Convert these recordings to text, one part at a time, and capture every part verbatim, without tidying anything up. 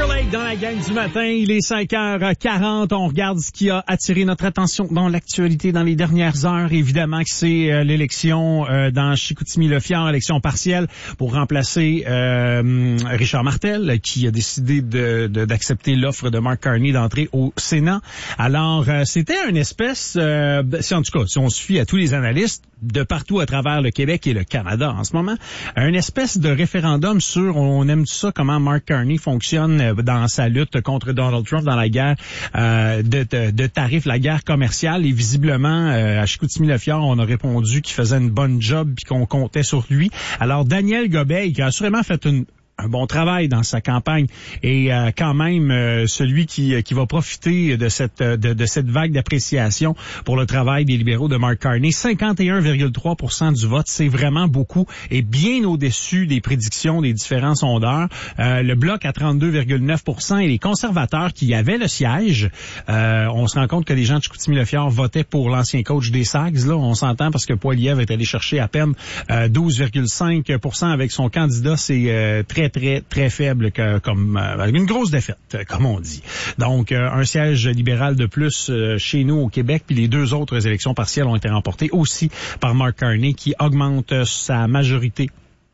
Timberlake dans la gang du matin. Il est cinq heures quarante. On regarde ce qui a attiré notre attention dans l'actualité dans les dernières heures. Évidemment que c'est euh, l'élection euh, dans Chicoutimi-Le-Fjord, élection partielle pour remplacer euh, Richard Martel, qui a décidé de, de, d'accepter l'offre de Mark Carney d'entrer au Sénat. Alors, euh, c'était une espèce, euh, si en tout cas, si on se fie à tous les analystes de partout à travers le Québec et le Canada en ce moment, une espèce de référendum sur, on aime ça, comment Mark Carney fonctionne dans sa lutte contre Donald Trump dans la guerre euh, de, de, de tarifs, la guerre commerciale. Et visiblement, euh, à Chicoutimi-Le-Fjord, on a répondu qu'il faisait une bonne job puis qu'on comptait sur lui. Alors, Daniel Gobeil, qui a assurément fait une un bon travail dans sa campagne et euh, quand même euh, celui qui qui va profiter de cette de, de cette vague d'appréciation pour le travail des libéraux de Mark Carney. cinquante et un virgule trois pour cent du vote, c'est vraiment beaucoup et bien au-dessus des prédictions des différents sondeurs. Euh, le Bloc à trente-deux virgule neuf pour cent et les conservateurs qui avaient le siège, euh, on se rend compte que les gens de Chicoutimi-Le-Fjord votaient pour l'ancien coach des Sags. Là, on s'entend parce que Poilievre est allé chercher à peine euh, douze virgule cinq pour cent avec son candidat. C'est euh, très très très faible que, comme euh, une grosse défaite, comme on dit. Donc euh, un siège libéral de plus euh, chez nous au Québec, puis les deux autres élections partielles ont été remportées aussi par Mark Carney qui augmente euh, sa majorité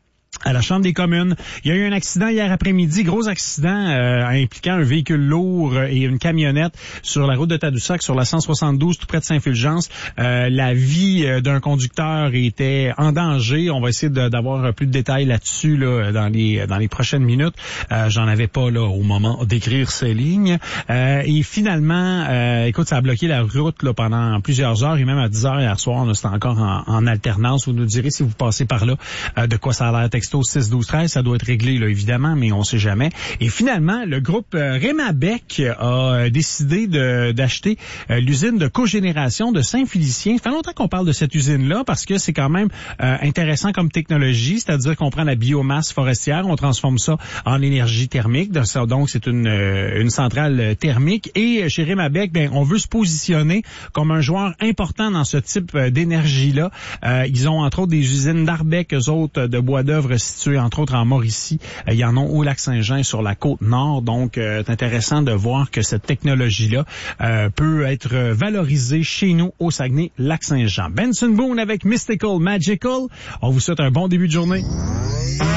à la Chambre des communes. Il y a eu un accident hier après-midi, gros accident euh, impliquant un véhicule lourd et une camionnette sur la route de Tadoussac, sur la cent soixante-douze, tout près de Saint-Fulgence. Euh, la vie euh, d'un conducteur était en danger. On va essayer de, d'avoir plus de détails là-dessus là, dans les dans les prochaines minutes. Euh, j'en avais pas là au moment d'écrire ces lignes. Euh, et finalement, euh, écoute, ça a bloqué la route là, pendant plusieurs heures et même à dix heures hier soir, on était encore en, en alternance. Vous nous direz si vous passez par là euh, de quoi ça a l'air. Texto six douze treize, ça doit être réglé là évidemment, mais on sait jamais. Et finalement, le groupe euh, Rémabec a décidé de, d'acheter euh, l'usine de cogénération de Saint-Félicien. Ça fait longtemps qu'on parle de cette usine-là parce que c'est quand même euh, intéressant comme technologie, c'est-à-dire qu'on prend la biomasse forestière, on transforme ça en énergie thermique. Donc c'est une euh, une centrale thermique. Et chez Rémabec, ben on veut se positionner comme un joueur important dans ce type d'énergie-là. Euh, ils ont entre autres des usines d'Arbec, eux autres de bois d'œuvre situés entre autres en Mauricie. Euh, il y en a au Lac-Saint-Jean sur la côte nord. Donc, euh, c'est intéressant de voir que cette technologie-là euh, peut être valorisée chez nous au Saguenay-Lac-Saint-Jean. Benson Boone avec Mystical Magical. On vous souhaite un bon début de journée.